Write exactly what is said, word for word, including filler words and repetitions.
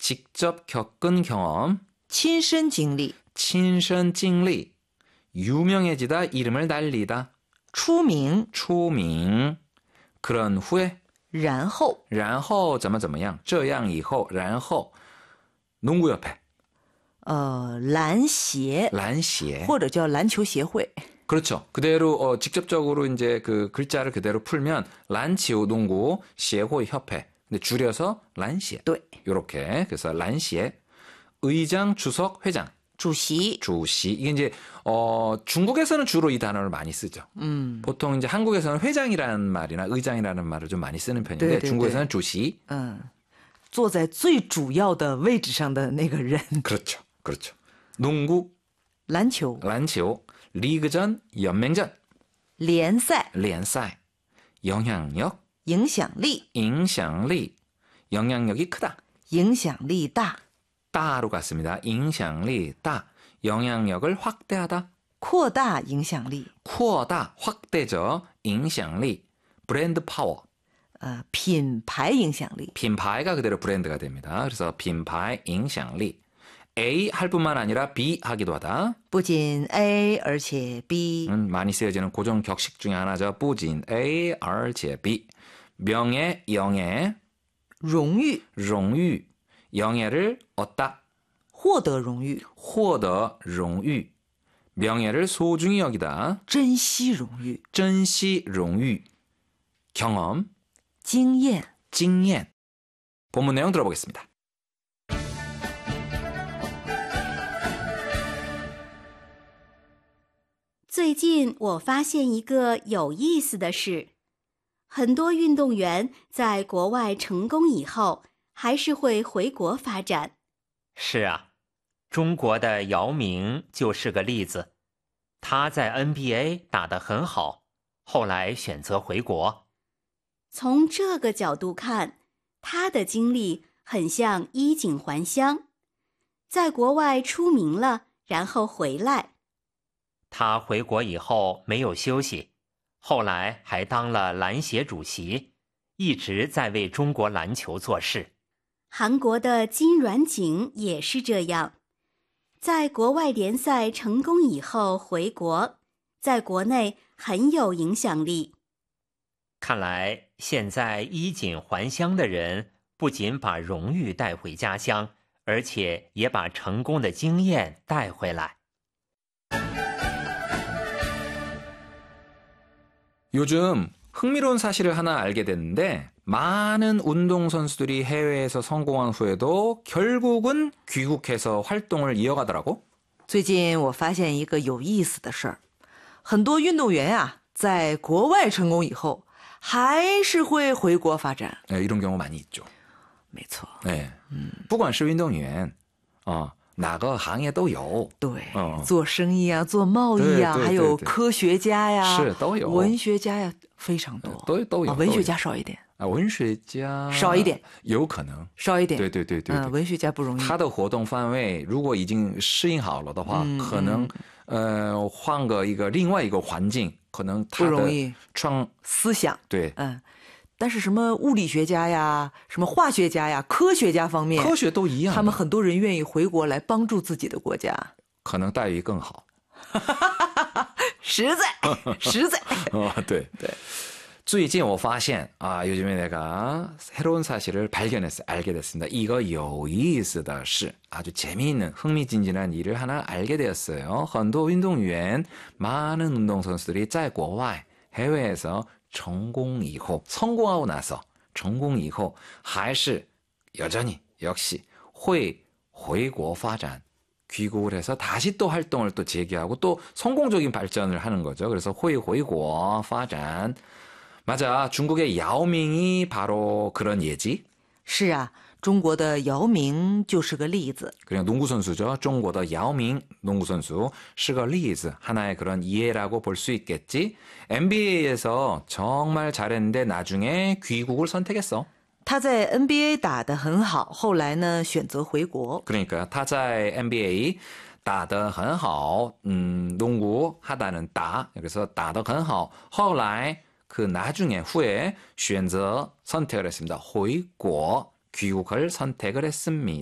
직접 겪은 경험, 亲身经历 친선 찡리, 유명해지다, 이름을 날리다, 出名 초밍, 그런 후에, 然后然后怎么怎么样，这样以后，然后 농구협회, 呃篮协 란시에. 或者叫篮球协会 그렇죠. 그대로 어, 직접적으로 이제 그 글자를 그대로 풀면 란치오 농구协会 협회. 근데 줄여서 란시에. 对 요렇게. 그래서 란시에 의장, 주석, 회장, 主席 주시. 이게 이제 어, 중국에서는 주로 이 단어를 많이 쓰죠. 음 보통 이제 한국에서는 회장이라는 말이나 의장이라는 말을 좀 많이 쓰는 편인데 对对对 중국에서는 주시. 嗯坐在最主要的位置上的那个人 그렇죠. 그렇죠. 농구, 篮球 란치오, 리그전, 연맹전, 联赛 렌사이, 영향력, 影响力影响力, 영향력이 크다. 影响力大 따로 갔습니다. 影响力大, 영향력을 확대하다. 扩大影响力扩大, 확대죠. 影响力, 브랜드 파워. 呃品牌影响力品牌가 그대로 브랜드가 됩니다. 그래서 品牌, 影响力. A 할 뿐만 아니라 B 하기도 하다. 不仅 A 而且 B 음, 많이 쓰여지는 고정 격식 중에 하나죠. 不仅 A, 而且 B. 명예, 영예, 荣誉荣誉, 영예를 얻다. 获得荣誉获得荣誉. 명예를 소중히 여기다. 珍惜荣誉珍惜荣誉. 경험, 经验经验. 본문 내용 들어보겠습니다. 最近我发现一个有意思的事，很多运动员在国外成功以后，还是会回国发展。 是啊，中国的姚明就是个例子，他在 N B A 打得很好，后来选择回国。 从这个角度看，他的经历很像衣锦还乡，在国外出名了，然后回来。 他回国以后没有休息，后来还当了篮协主席，一直在为中国篮球做事。 韩国的金软景也是这样，在国外联赛成功以后回国，在国内很有影响力。 看来现在衣锦还乡的人不仅把荣誉带回家乡，而且也把成功的经验带回来。 요즘 흥미로운 사실을 하나 알게 됐는데 많은 운동선수들이 해외에서 성공한 후에도 결국은 귀국해서 활동을 이어가더라고. 最近我发现一个有意思的事儿，很多运动员啊，在国外成功以后，还是会回国发展。 네, 이런 경우 많이 있죠. 没错， 네. 不管是运动员, 어, 哪个行业都有。 对， 嗯做生意啊，做贸易啊， 对对对还有对科学家呀， 是都有文学家呀，非常多， 都都有啊文学都有家少一点， 啊，文学家少一点， 有可能， 少一点， 对对对对对嗯，文学家不容易。 他的活动范围如果已经适应好了的话， 嗯可能呃换个一个另外一个环境，可能他的不容易创思想， 对嗯，但是什么物理学家呀，什么化学家呀，科学家方面， 科学都一样的， 他们很多人愿意回国来帮助自己的国家， 可能待遇更好。 实在实在。 哦，对对。最近我发现啊, 요즘에 내가 새로운 사실을 발견했어요. 알게 됐습니다. 이거 有意思的事, 아주 재미있는 흥미진진한 일을 하나 알게 되었어요. 很多运动员, 많은 운동선수들이 在国外, 해외에서 成功以后, 성공하고 나서, 成功以后, 还是 여전히, 역시, 会回国发展, 귀국을 해서 다시 또 활동을 또 재개하고 또 성공적인 발전을 하는 거죠. 그래서 会回国发展. 맞아, 중국의 야오밍이 바로 그런 예지. 是啊，中国的姚明就是个例子。 그냥 농구 선수죠. 중국의 야오밍 농구 선수, 是个例子, 하나의 그런 예라고 볼 수 있겠지. 엔비에이에서 정말 잘했는데 나중에 귀국을 선택했어. 他在 N B A 打得很好，后来呢选择回国。 그러니까 他在 엔비에이 打得很好, 음, 농구 하다는 打, 그래서 打得很好. 后来그 나중에 후에 选择 선택을 했습니다. 回国 귀국을 선택을 했습니다.